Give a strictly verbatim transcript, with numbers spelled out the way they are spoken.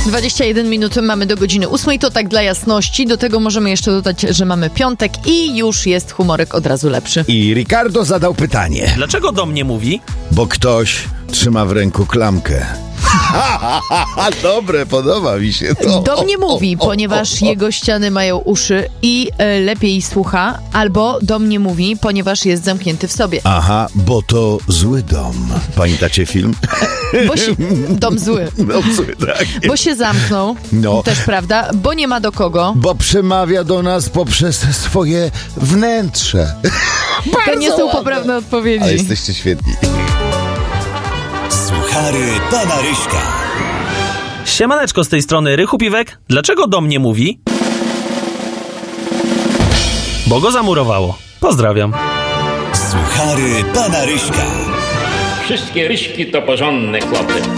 dwadzieścia jeden minut mamy do godziny ósmej, to tak dla jasności. Do tego możemy jeszcze dodać, że mamy piątek i już jest humorek od razu lepszy. I Ricardo zadał pytanie. Dlaczego do mnie mówi? Bo ktoś trzyma w ręku klamkę. Dobre, podoba mi się to. Do mnie mówi, o, o, ponieważ o, o. jego ściany mają uszy i e, lepiej słucha, albo do mnie mówi, ponieważ jest zamknięty w sobie. Aha, bo to zły dom. Pamiętacie film? Bo się, dom zły. No zły, tak. Bo się zamknął, No. też prawda, bo nie ma do kogo. Bo przemawia do nas poprzez swoje wnętrze. To nie są ładne. poprawne odpowiedzi. Ale jesteście świetni. Suchary pana Ryśka. Siemaneczko, z tej strony Rychu Piwek. Dlaczego do mnie mówi? Bo go zamurowało. Pozdrawiam. Suchary pana Ryśka. Wszystkie Ryśki to porządne chłopy.